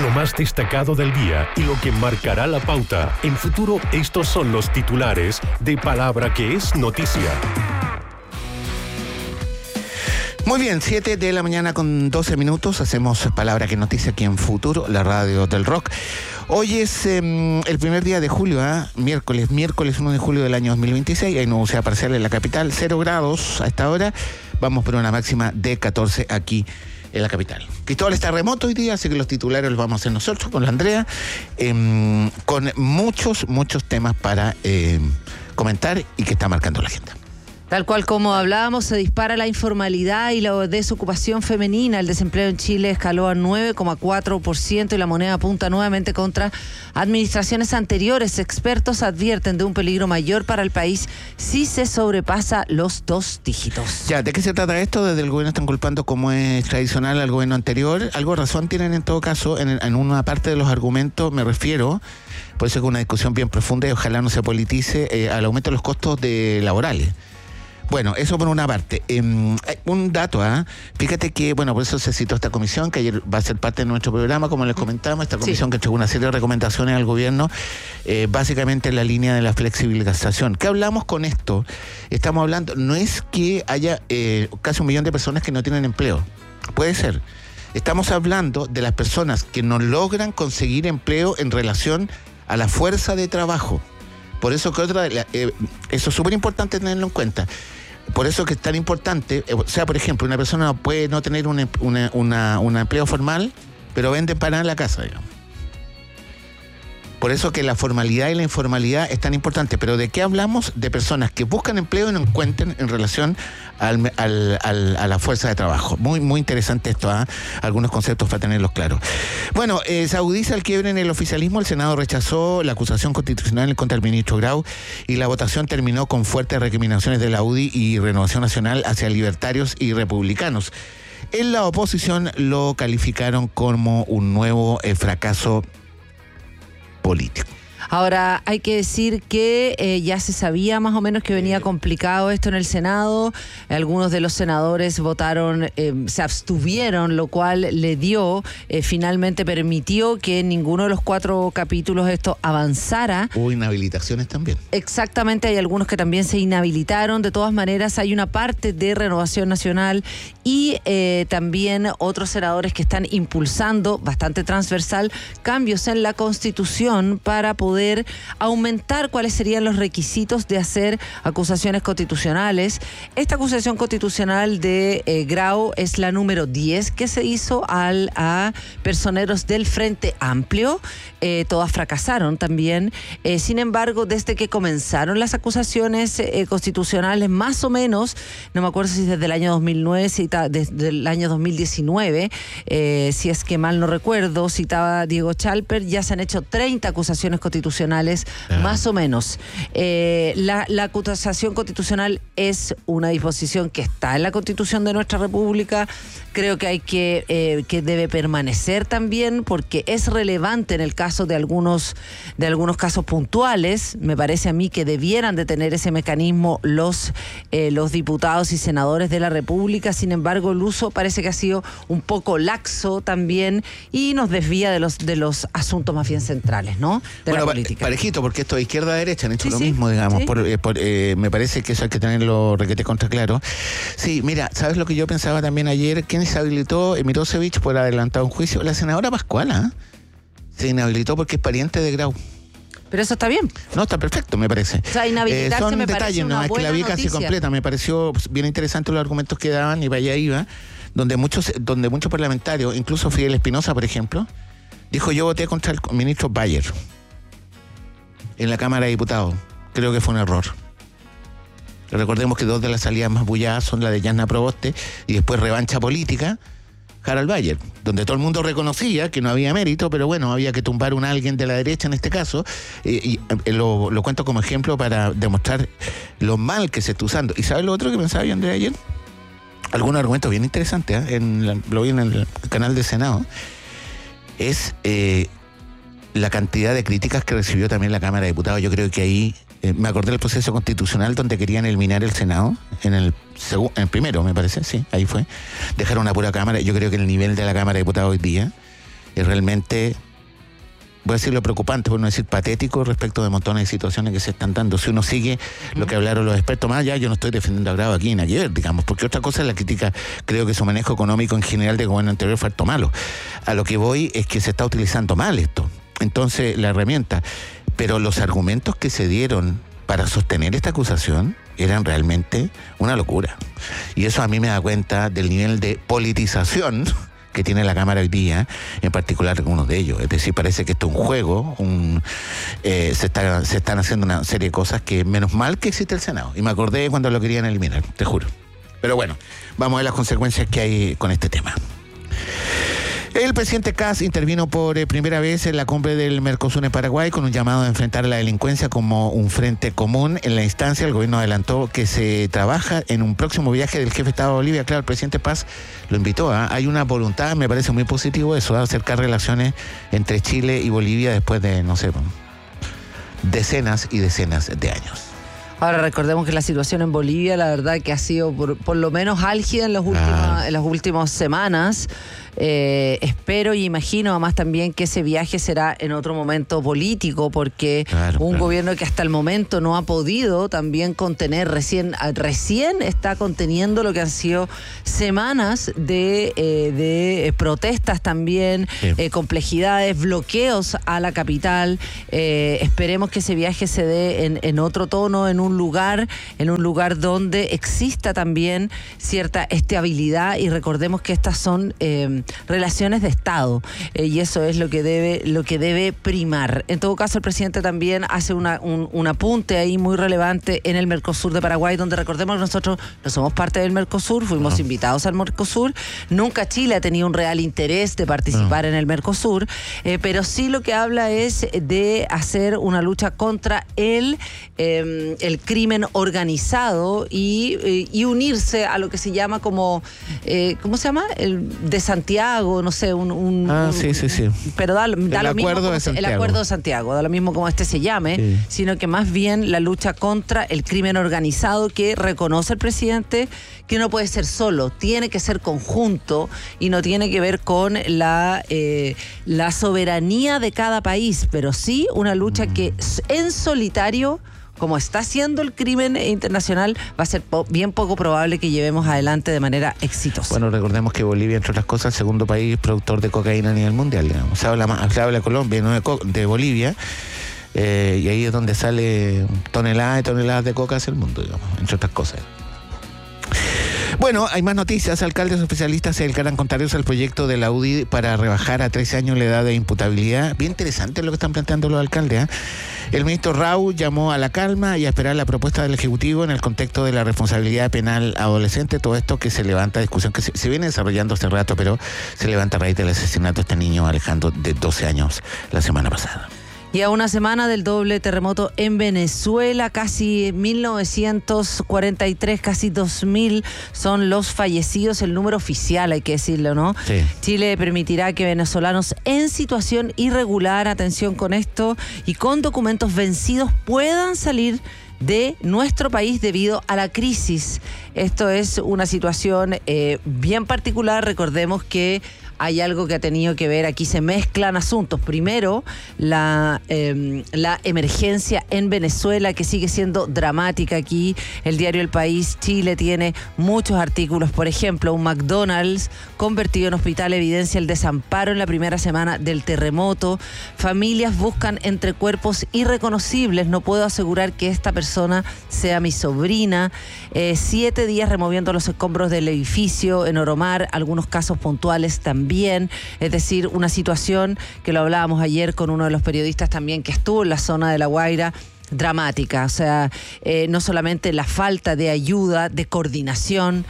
Lo más destacado del día y lo que marcará la pauta. En Futuro, estos son los titulares de Palabra que es noticia. Muy bien, 7 de la mañana con 12 minutos. Hacemos Palabra que noticia aquí en Futuro, la radio del rock. Hoy es el primer día de julio, miércoles 1 de julio del año 2026. Hay nubosidad parcial en la capital, 0 grados a esta hora. Vamos por una máxima de 14 aquí en la capital. Cristóbal está remoto hoy día, así que los titulares los vamos a hacer nosotros con la Andrea, con muchos temas para comentar y que está marcando la agenda. Tal cual como hablábamos, se dispara la informalidad y la desocupación femenina. El desempleo en Chile escaló a 9,4% y la moneda apunta nuevamente contra administraciones anteriores. Expertos advierten de un peligro mayor para el país si se sobrepasa los 2 dígitos. Ya, ¿de qué se trata esto? Desde el gobierno están culpando, como es tradicional, al gobierno anterior. Algo de razón tienen en todo caso en una parte de los argumentos, me refiero. Por eso es una discusión bien profunda y ojalá no se politice al aumento de los costos laborales. Bueno, eso por una parte. Un dato, fíjate que, bueno, por eso se citó esta comisión, que ayer va a ser parte de nuestro programa, como les comentamos, esta comisión que entregó una serie de recomendaciones al gobierno, básicamente en la línea de la flexibilización. ¿Qué hablamos con esto? Estamos hablando, no es que haya casi 1 millón de personas que no tienen empleo, puede ser. Estamos hablando de las personas que no logran conseguir empleo en relación a la fuerza de trabajo. Por eso que eso es súper importante tenerlo en cuenta. Por eso que es tan importante, por ejemplo, una persona puede no tener un empleo formal, pero vende empanadas en la casa, digamos. Por eso que la formalidad y la informalidad es tan importante. Pero ¿de qué hablamos? De personas que buscan empleo y no encuentran en relación a la fuerza de trabajo. Muy interesante esto, algunos conceptos para tenerlos claros. Bueno, se agudiza el quiebre en el oficialismo. El Senado rechazó la acusación constitucional contra el ministro Grau y la votación terminó con fuertes recriminaciones de la UDI y Renovación Nacional hacia libertarios y republicanos. En la oposición lo calificaron como un nuevo fracaso político. Ahora, hay que decir que ya se sabía más o menos que venía complicado esto en el Senado. Algunos de los senadores votaron, se abstuvieron, lo cual le dio, finalmente permitió que en ninguno de los 4 capítulos esto avanzara. Hubo inhabilitaciones también. Exactamente, hay algunos que también se inhabilitaron. De todas maneras, hay una parte de Renovación Nacional y también otros senadores que están impulsando, bastante transversal, cambios en la Constitución para poder aumentar cuáles serían los requisitos de hacer acusaciones constitucionales. Esta acusación constitucional de Grau es la número 10 que se hizo a personeros del Frente Amplio. Todas fracasaron también. Sin embargo, desde que comenzaron las acusaciones constitucionales, más o menos, no me acuerdo si desde el año 2009, desde el año 2019, si es que mal no recuerdo, citaba Diego Chalper, ya se han hecho 30 acusaciones constitucionales, más o menos. La acusación constitucional es una disposición que está en la Constitución de nuestra República. Creo que que debe permanecer también porque es relevante en el caso de algunos casos puntuales. Me parece a mí que debieran de tener ese mecanismo los diputados y senadores de la República. Sin embargo, el uso parece que ha sido un poco laxo también y nos desvía de los asuntos más bien centrales, ¿no? De la política. Parejito, porque esto de izquierda a derecha han hecho lo mismo, digamos. Sí. Me parece que eso hay que tenerlo requete contra claro. Sí, mira, ¿sabes lo que yo pensaba también ayer? ¿Quién se habilitó? Mirosevic por adelantado un juicio. La senadora Pascual, se inhabilitó porque es pariente de Grau. Pero eso está bien. No, está perfecto, me parece. O sea, inhabilitarse son me detalles, parece una es que la vi casi noticia. completa. Me pareció bien interesante los argumentos que daban y vaya iba, donde muchos parlamentarios, incluso Fidel Espinosa, por ejemplo, dijo: yo voté contra el ministro Bayer en la Cámara de Diputados. Creo que fue un error. Recordemos que 2 de las salidas más bulladas son la de Yasna Proboste y después revancha política, Harald Bayer, donde todo el mundo reconocía que no había mérito, pero bueno, había que tumbar a alguien de la derecha en este caso, y lo cuento como ejemplo para demostrar lo mal que se está usando. ¿Y sabes lo otro que pensaba yo, Andrea, ayer? Algunos argumentos bien interesantes, lo vi en el canal del Senado, es la cantidad de críticas que recibió también la Cámara de Diputados. Yo creo que ahí, me acordé del proceso constitucional donde querían eliminar el Senado, en el primero, me parece, sí, ahí fue. Dejaron una pura Cámara. Yo creo que el nivel de la Cámara de Diputados hoy día es realmente, voy a decirlo preocupante, por no decir patético, respecto de montones de situaciones que se están dando. Si uno sigue lo que hablaron los expertos, más allá, yo no estoy defendiendo a Grau aquí, nada que ver, digamos, porque otra cosa es la crítica, creo que su manejo económico en general del gobierno anterior fue harto malo. A lo que voy es que se está utilizando mal esto. Entonces, la herramienta, pero los argumentos que se dieron para sostener esta acusación eran realmente una locura. Y eso a mí me da cuenta del nivel de politización que tiene la Cámara hoy día, en particular algunos de ellos. Es decir, parece que esto es un juego, se están haciendo una serie de cosas que menos mal que existe el Senado. Y me acordé cuando lo querían eliminar, te juro. Pero bueno, vamos a ver las consecuencias que hay con este tema. El presidente Kast intervino por primera vez en la cumbre del Mercosur en Paraguay con un llamado a enfrentar a la delincuencia como un frente común. En la instancia, el gobierno adelantó que se trabaja en un próximo viaje del jefe de Estado de Bolivia. Claro, el presidente Paz lo invitó. Hay una voluntad, me parece muy positivo eso, de acercar relaciones entre Chile y Bolivia después de, no sé, decenas y decenas de años. Ahora recordemos que la situación en Bolivia, la verdad que ha sido por lo menos álgida en las últimas semanas. Espero y imagino además también que ese viaje será en otro momento político, porque un gobierno que hasta el momento no ha podido también contener, recién está conteniendo lo que han sido semanas de protestas también, complejidades, bloqueos a la capital. Esperemos que ese viaje se dé en otro tono, en un lugar donde exista también cierta estabilidad, y recordemos que estas son relaciones de Estado, y eso es lo que debe primar. En todo caso, el presidente también hace un apunte ahí muy relevante en el Mercosur de Paraguay, donde recordemos que nosotros no somos parte del Mercosur, fuimos invitados al Mercosur, nunca Chile ha tenido un real interés de participar en el Mercosur, pero sí lo que habla es de hacer una lucha contra el crimen organizado y unirse a lo que se llama como ¿cómo se llama? El de Santiago, no sé, sí. Pero da lo mismo el Acuerdo de Santiago, da lo mismo como se llame, sino que más bien la lucha contra el crimen organizado, que reconoce el presidente que no puede ser solo, tiene que ser conjunto y no tiene que ver con la soberanía de cada país, pero sí una lucha que en solitario, como está haciendo el crimen internacional, va a ser bien poco probable que llevemos adelante de manera exitosa. Bueno, recordemos que Bolivia, entre otras cosas, es el segundo país productor de cocaína a nivel mundial, digamos. Se habla de Colombia, no de Bolivia, y ahí es donde sale toneladas y toneladas de coca hacia el mundo, digamos, entre otras cosas. Bueno, hay más noticias. Alcaldes oficialistas se dedicarán contrarios al proyecto de la UDI para rebajar a 13 años la edad de imputabilidad. Bien interesante lo que están planteando los alcaldes, ¿eh? El ministro Rau llamó a la calma y a esperar la propuesta del Ejecutivo en el contexto de la responsabilidad penal adolescente. Todo esto que se levanta, discusión que se viene desarrollando hace rato, pero se levanta a raíz del asesinato de este niño Alejandro de 12 años la semana pasada. Y a una semana del doble terremoto en Venezuela, casi 1.943, casi 2.000 son los fallecidos, el número oficial, hay que decirlo, ¿no? Sí. Chile permitirá que venezolanos en situación irregular, atención con esto, y con documentos vencidos puedan salir de nuestro país debido a la crisis. Esto es una situación bien particular. Recordemos que hay algo que ha tenido que ver, aquí se mezclan asuntos. Primero, la emergencia en Venezuela, que sigue siendo dramática aquí. El diario El País Chile tiene muchos artículos. Por ejemplo, un McDonald's convertido en hospital evidencia el desamparo en la primera semana del terremoto. Familias buscan entre cuerpos irreconocibles. No puedo asegurar que esta persona sea mi sobrina. 7 días removiendo los escombros del edificio en Oromar, algunos casos puntuales también. Es decir, una situación que lo hablábamos ayer con uno de los periodistas también que estuvo en la zona de La Guaira, dramática. O sea, no solamente la falta de ayuda, de coordinación,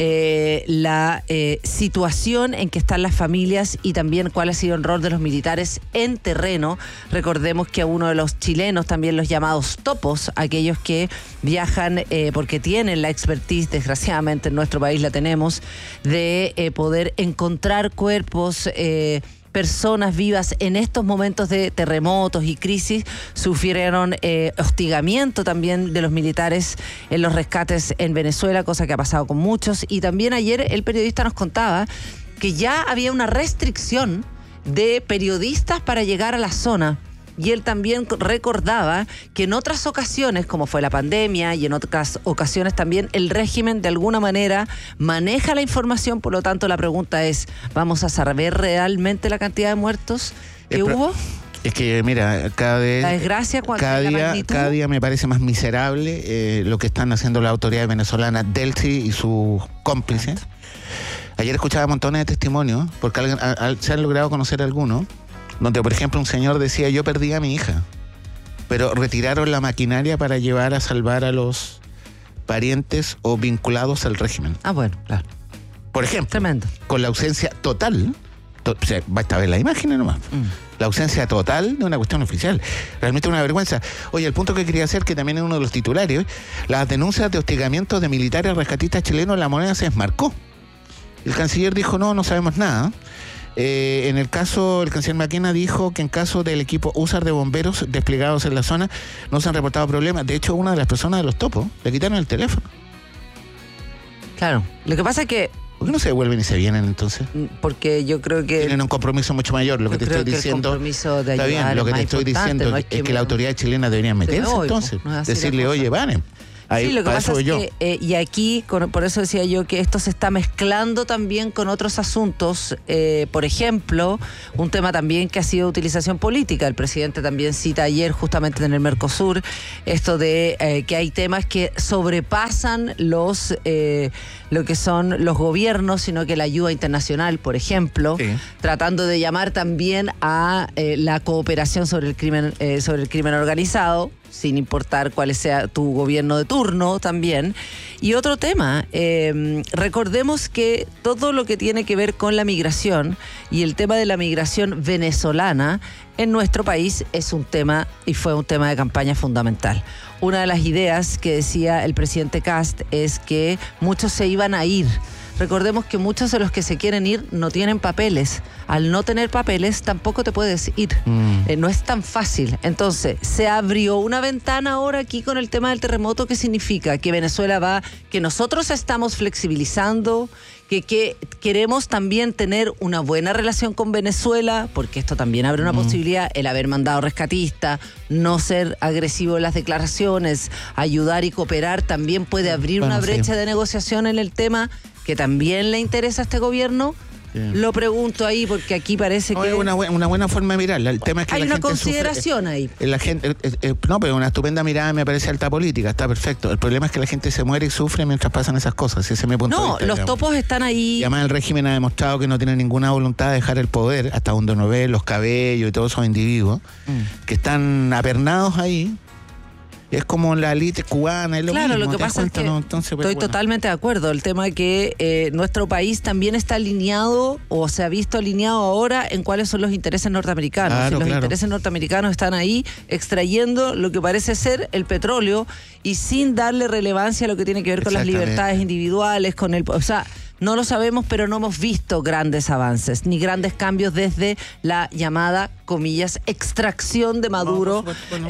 la situación en que están las familias y también cuál ha sido el rol de los militares en terreno. Recordemos que a uno de los chilenos, también los llamados topos, aquellos que viajan porque tienen la expertise, desgraciadamente en nuestro país la tenemos, de poder encontrar cuerpos, personas vivas en estos momentos de terremotos y crisis, sufrieron hostigamiento también de los militares en los rescates en Venezuela, cosa que ha pasado con muchos. Y también ayer el periodista nos contaba que ya había una restricción de periodistas para llegar a la zona. Y él también recordaba que en otras ocasiones, como fue la pandemia, y en otras ocasiones también, el régimen de alguna manera maneja la información. Por lo tanto, la pregunta es, ¿vamos a saber realmente la cantidad de muertos que hubo? Es que, mira, cada día me parece más miserable lo que están haciendo las autoridades venezolanas, Delcy y sus cómplices. Ayer escuchaba montones de testimonios, porque se han logrado conocer algunos, donde, por ejemplo, un señor decía, yo perdí a mi hija, pero retiraron la maquinaria para llevar a salvar a los parientes o vinculados al régimen. Ah, bueno, claro. Por ejemplo, tremendo. Con la ausencia total, basta ver las imágenes nomás, la ausencia total de una cuestión oficial. Realmente una vergüenza. Oye, el punto que quería hacer, que también es uno de los titulares, las denuncias de hostigamiento de militares rescatistas chilenos, La Moneda se desmarcó. El canciller dijo, no sabemos nada. En el caso, el canciller Maquena dijo que en caso del equipo USAR de bomberos desplegados en la zona no se han reportado problemas. De hecho, una de las personas de los topos le quitaron el teléfono. Claro, lo que pasa es que... ¿Por qué no se devuelven y se vienen entonces? Porque yo creo que... Tienen un compromiso mucho mayor. Lo que te estoy diciendo... El compromiso de está bien, lo que te estoy diciendo es que la autoridad chilena debería meterse entonces. No decirle, oye, van. Ahí, sí, lo que pasa es yo. que, y aquí, por eso decía yo que esto se está mezclando también con otros asuntos. Por ejemplo, un tema también que ha sido utilización política. El presidente también cita ayer, justamente en el Mercosur, esto de que hay temas que sobrepasan lo que son los gobiernos, sino que la ayuda internacional, por ejemplo, tratando de llamar también a la cooperación sobre el crimen organizado, sin importar cuál sea tu gobierno de turno también. Y otro tema, recordemos que todo lo que tiene que ver con la migración y el tema de la migración venezolana en nuestro país es un tema y fue un tema de campaña fundamental. Una de las ideas que decía el presidente Kast es que muchos se iban a ir. Recordemos que muchos de los que se quieren ir no tienen papeles. Al no tener papeles tampoco te puedes ir. No es tan fácil. Entonces, se abrió una ventana ahora aquí con el tema del terremoto. ¿Qué significa? Que Venezuela que nosotros estamos flexibilizando, que queremos también tener una buena relación con Venezuela, porque esto también abre una posibilidad, el haber mandado rescatistas, no ser agresivo en las declaraciones, ayudar y cooperar, también puede abrir una brecha de negociación en el tema que también le interesa a este gobierno. Lo pregunto ahí porque aquí parece que... Es una buena forma de mirarla. El tema es que hay la una gente consideración sufre, ahí. La gente, no, pero una estupenda mirada me parece alta política, está perfecto. El problema es que la gente se muere y sufre mientras pasan esas cosas. Ese es mi punto de vista, los topos están ahí. Y además el régimen ha demostrado que no tiene ninguna voluntad de dejar el poder, hasta donde uno ve los cabellos y todos esos individuos que están apernados ahí. Es como la élite cubana, es lo mismo. Lo que pasa es que estoy totalmente de acuerdo. El tema es que nuestro país también está alineado o se ha visto alineado ahora en cuáles son los intereses norteamericanos. Los intereses norteamericanos están ahí extrayendo lo que parece ser el petróleo y sin darle relevancia a lo que tiene que ver con las libertades individuales, con el... O sea, no lo sabemos, pero no hemos visto grandes avances, ni grandes cambios desde la llamada, comillas, extracción de Maduro.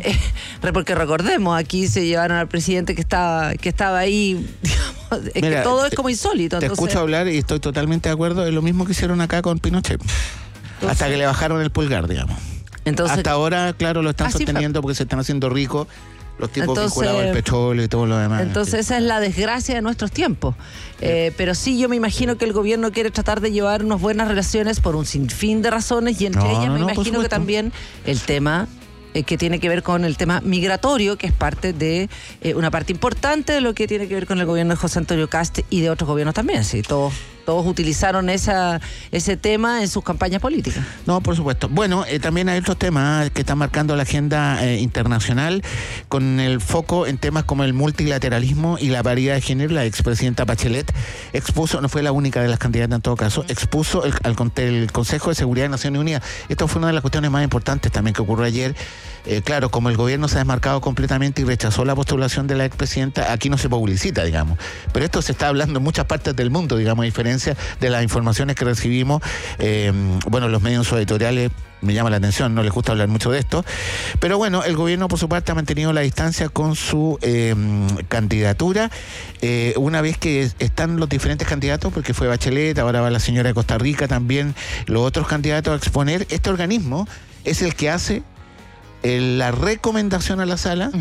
Porque recordemos, aquí se llevaron al presidente que estaba ahí, digamos, Mira, que todo es como insólito. Te escucho hablar y estoy totalmente de acuerdo, es lo mismo que hicieron acá con Pinochet. Hasta que le bajaron el pulgar, digamos. Hasta ahora, claro, lo están sosteniendo porque se están haciendo ricos los tipos vinculados al petróleo y todo lo demás. Entonces esa es la desgracia de nuestros tiempos. Pero sí, yo me imagino que el gobierno quiere tratar de llevar unas buenas relaciones por un sinfín de razones y entre ellas me imagino que también el tema que tiene que ver con el tema migratorio, que es parte de una parte importante de lo que tiene que ver con el gobierno de José Antonio Kast y de otros gobiernos también. Sí, todos utilizaron ese tema en sus campañas políticas. No, por supuesto. Bueno, también hay otros temas que están marcando la agenda internacional con el foco en temas como el multilateralismo y la paridad de género. La expresidenta Bachelet expuso, no fue la única de las candidatas en todo caso, expuso el Consejo de Seguridad de Naciones Unidas. Esto fue una de las cuestiones más importantes también que ocurrió ayer. Claro, como el gobierno se ha desmarcado completamente y rechazó la postulación de la expresidenta, aquí no se publicita, digamos. Pero esto se está hablando en muchas partes del mundo, digamos, diferente diferencia de las informaciones que recibimos, los medios editoriales me llama la atención, no les gusta hablar mucho de esto, pero bueno, el gobierno por su parte ha mantenido la distancia con su candidatura, una vez que están los diferentes candidatos, porque fue Bachelet, ahora va la señora de Costa Rica también, los otros candidatos a exponer. Este organismo es el que hace la recomendación a la sala,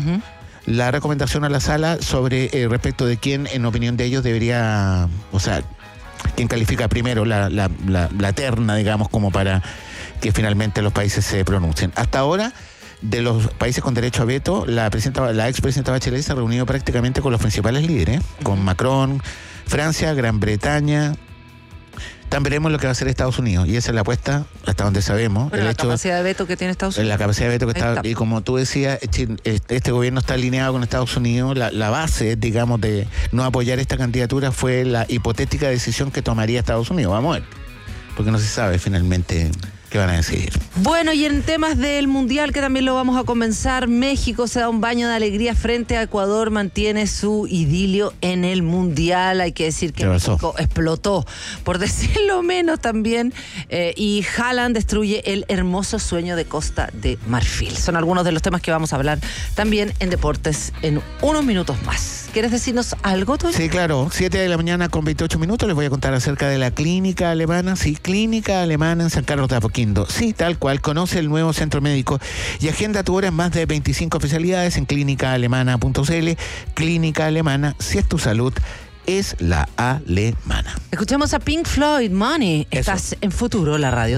sobre respecto de quién, en opinión de ellos, debería, quién califica primero la terna, digamos, como para que finalmente los países se pronuncien. Hasta ahora, de los países con derecho a veto, la expresidenta Bachelet se ha reunido prácticamente con los principales líderes, con Macron, Francia, Gran Bretaña. También veremos lo que va a hacer Estados Unidos, y esa es la apuesta, hasta donde sabemos. Bueno, la capacidad de veto que tiene Estados Unidos. La capacidad de veto que está, y como tú decías, este gobierno está alineado con Estados Unidos. La base, digamos, de no apoyar esta candidatura fue la hipotética decisión que tomaría Estados Unidos. Vamos a ver, porque no se sabe finalmente qué van a decidir. Bueno, y en temas del Mundial, que también lo vamos a comenzar, México se da un baño de alegría frente a Ecuador, mantiene su idilio en el Mundial. Hay que decir que México explotó, por decirlo menos también, y Haaland destruye el hermoso sueño de Costa de Marfil. Son algunos de los temas que vamos a hablar también en Deportes en unos minutos más. ¿Quieres decirnos algo, Toño? Sí, claro. 7:28 les voy a contar acerca de la clínica alemana. Sí, clínica alemana en San Carlos de Apoquindo. Sí, tal cual. Conoce el nuevo centro médico y agenda tu hora en más de 25 especialidades en clínicaalemana.cl. Clínica Alemana, si es tu salud, es la alemana. Escuchamos a Pink Floyd, Money. Estás en Futuro, la radio.